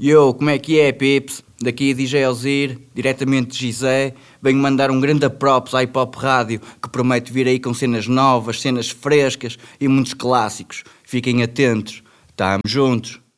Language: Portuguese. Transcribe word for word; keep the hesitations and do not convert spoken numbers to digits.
Yo, como é que é, pips? Daqui é D J Alzir, diretamente de Gizé. Venho mandar um grande props à Hip Hop Rádio, que promete vir aí com cenas novas, cenas frescas e muitos clássicos. Fiquem atentos. Tamo juntos.